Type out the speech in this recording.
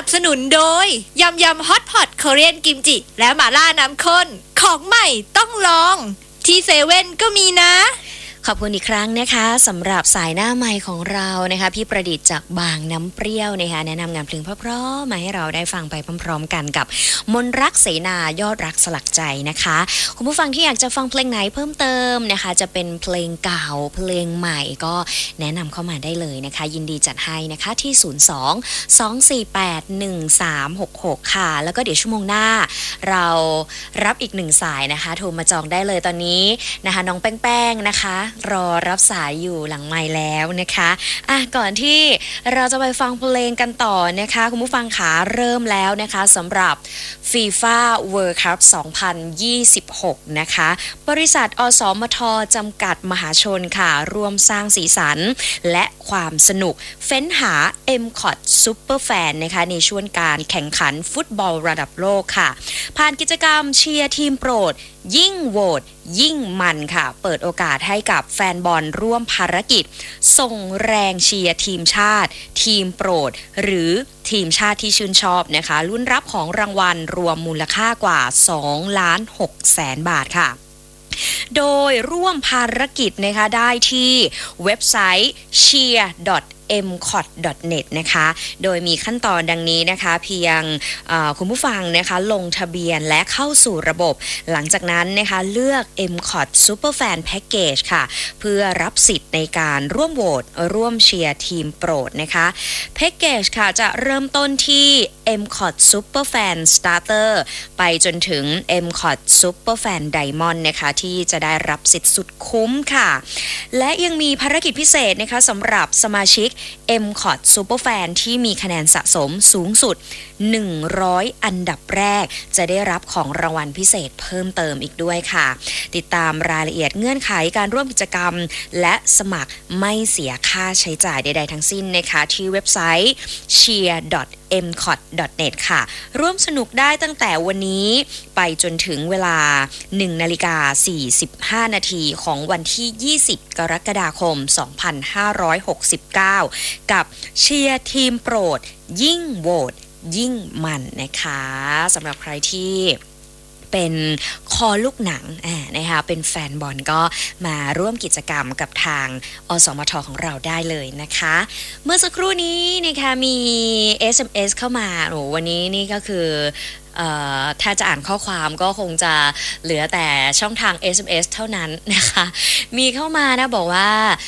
สนุนโดยยำฮอตพอตคอเรียนกิมจิและหม่าล่าน้ำข้นของใหม่ต้องลองที่เซเว่นก็มีนะขอบคุณอีกครั้งนะคะสำหรับสายหน้าไมค์ของเรานะคะพี่ประดิษฐ์จากบางน้ำเปรี้ยวนะคะแนะนำงานเพลงเพราะๆมาให้เราได้ฟังไปพร้อมๆกันกับมนรักเสนายอดรักสลักใจนะคะคุณผู้ฟังที่อยากจะฟังเพลงไหนเพิ่มเติมนะคะจะเป็นเพลงเก่าเพลงใหม่ก็แนะนำเข้ามาได้เลยนะคะยินดีจัดให้นะคะที่02-248-1366ค่ะแล้วก็เดี๋ยวชั่วโมงหน้าเรารับอีกหนึ่งสายนะคะโทรมาจองได้เลยตอนนี้นะคะน้องแป้งๆนะคะรอรับสายอยู่หลังไมค์แล้วนะคะก่อนที่เราจะไปฟังเพลงกันต่อนะคะคุณผู้ฟังขาเริ่มแล้วนะคะสำหรับ FIFA World Cup 2026 นะคะบริษัทอสมทจำกัดมหาชนค่ะร่วมสร้างสีสันและความสนุกเฟ้นหา MCOT Superfan นะคะในช่วงการแข่งขันฟุตบอลระดับโลกค่ะผ่านกิจกรรมเชียร์ทีมโปรดยิ่งโหวตยิ่งมันค่ะเปิดโอกาสให้กับแฟนบอลร่วมภารกิจส่งแรงเชียร์ทีมชาติทีมโปรดหรือทีมชาติที่ชื่นชอบนะคะลุ้นรับของรางวัลรวมมูลค่ากว่า 2,600,000 บาทค่ะโดยร่วมภารกิจนะคะได้ที่เว็บไซต์ cheer.mcot.net นะคะโดยมีขั้นตอนดังนี้นะคะเพียงคุณผู้ฟังนะคะลงทะเบียนและเข้าสู่ระบบหลังจากนั้นนะคะเลือก MCOT Superfan Package ค่ะเพื่อรับสิทธิ์ในการร่วมโหวตร่วมเชียร์ทีมโปรดนะคะ Package ค่ะจะเริ่มต้นที่ MCOT Superfan Starter ไปจนถึง MCOT Superfan Diamond นะคะที่จะได้รับสิทธิ์สุดคุ้มค่ะและยังมีภารกิจพิเศษนะคะสำหรับสมาชิก MCOT Superfan ที่มีคะแนนสะสมสูงสุด100อันดับแรกจะได้รับของรางวัลพิเศษเพิ่มเติมอีกด้วยค่ะติดตามรายละเอียดเงื่อนไขการร่วมกิจกรรมและสมัครไม่เสียค่าใช้จ่ายใดๆทั้งสิ้นนะคะที่เว็บไซต์ cheer.mcot.net ค่ะร่วมสนุกได้ตั้งแต่วันนี้ไปจนถึงเวลา 1:45 นาทีของวันที่ 20 กรกฎาคม 2569 กับเชียร์ทีมโปรดยิ่งโหวตยิ่งมันนะคะสำหรับใครที่เป็นคอลูกหนังนะคะเป็นแฟนบอลก็มาร่วมกิจกรรมกับทางอสมทของเราได้เลยนะคะเมื่อสักครู่นี้นะคะมี SMS เข้ามาวันนี้นี่ก็คือถ้าจะอ่านข้อความก็คงจะเหลือแต่ช่องทาง SMS เท่านั้นนะคะมีเข้ามานะบอกว่า